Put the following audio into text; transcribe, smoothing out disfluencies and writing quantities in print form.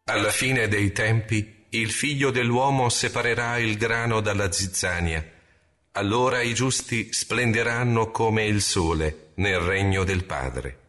Alla fine dei tempi, il Figlio dell'uomo separerà il grano dalla zizzania. Allora i giusti splenderanno come il sole nel regno del Padre.